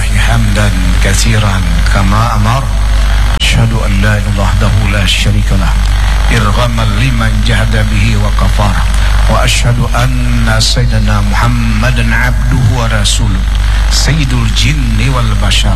لله حمدا كثيرا كما أمر. أشهد أن لا إله إلا الله وحده لا شريك له إرغاما لمن جهد به وكفر. وأشهد أن سيدنا محمدا عبده ورسوله سيد الجن والبشر.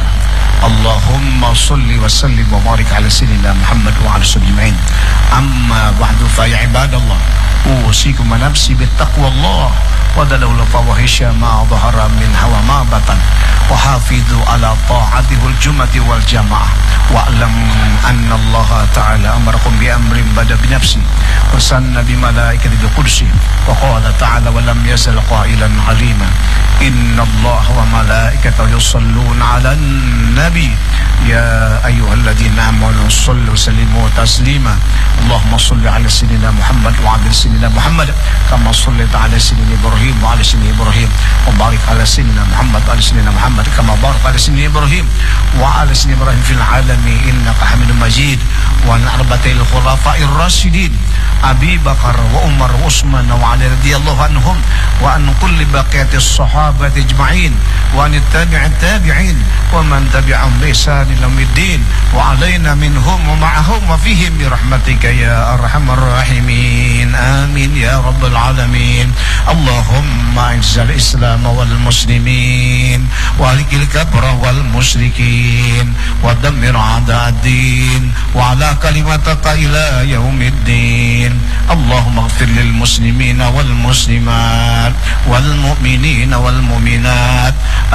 اللهم صل وسلم وبارك على سيدنا محمد وعلى سيدنا أجمعين. أما بعد فيا عباد الله أوصيكم ونفسي بتقوى الله وذروا الفواحش ما ظهر منها وما بطن وحافظوا على طاعته الجمعة والجماعة واعلم أن الله تعالى أمركم بأمر بدأ بنفسه وسن بملائكته بقدسه وقال تعالى ولم يزل قائلا عليما إن الله وملائكته يصلون على النبي يا أيها الذين آمنوا صلوا وسلموا تسليما اللهم صل على سيدنا محمد وعلى سيدنا محمد كما صليت على سيدنا إبراهيم وعلى سيدنا إبراهيم وبارك على سيدنا محمد وعلى سيدنا محمد كما بارك على سيدنا إبراهيم وعلى سيدنا إبراهيم في العالمين إنك حميد مجيد. وعن أربعة الخلفاء الراشدين أبي بكر وعمر وعثمان وعلي رضي الله عنهم وعن كل بقية الصحابة أجمعين وعن التابعين ومن تبعهم بإحسان إلى يوم الدين وعلينا منهم ومعهم وفيهم برحمتك يا أرحم الراحمين آمين يا رب العالمين. اللهم أعز الإسلام والمسلمين وأهلك الكفر والمشركين ودمر أعداء الدين وعلى كلمتك إلى يوم الدين. اللهم اغفر للمسلمين والمسلمات والمؤمنين والمؤمنات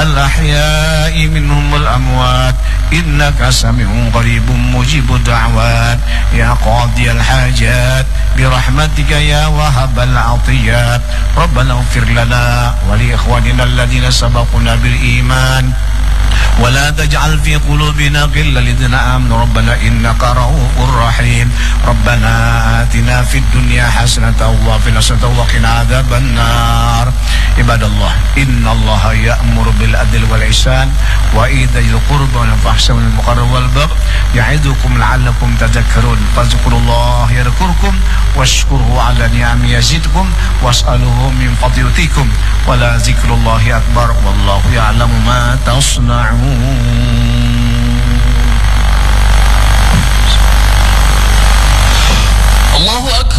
الأحياء منهم والأموات إنك سميع قريب مجيب الدعوات يا قاضي الحاجات برحمتك يا وهب العطيات. ربنا اغفر لنا ولإخواننا الذين سبقونا بالإيمان ولا تجعل في قلوبنا غلا للذين آمنوا ربنا إنك رؤوف رحيم. ربنا آتنا في الدنيا حسنة وفي الآخرة وقنا عذاب النار. عباد الله إن الله يأمر بالعدل والإحسان وإيتاء ذي القربى واليتامى والمقرب والبغي يعظكم لعلكم تذكرون فاذكروا الله يذكركم واشكروه على نعمه يزدكم واسألوه من فضله يؤتكم ولا ذكر الله أكبر والله يعلم ما تصنعون. الله أكبر.